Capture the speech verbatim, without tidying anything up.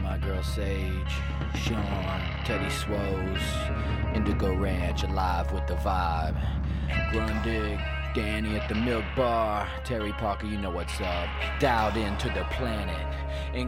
my girl Sage, Sean, Teddy Swoes, Indigo Ranch, alive with the vibe. Grundig, Danny at the Milk Bar, Terry Parker, you know what's up. Dialed into the planet.